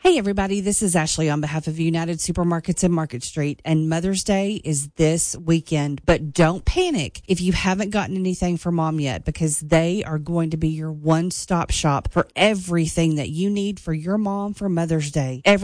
Hey, everybody, this is Ashley on behalf of United Supermarkets and Market Street, and Mother's Day is this weekend. But don't panic if you haven't gotten anything for Mom yet, because they are going to be your one-stop shop for everything that you need for your mom for Mother's Day.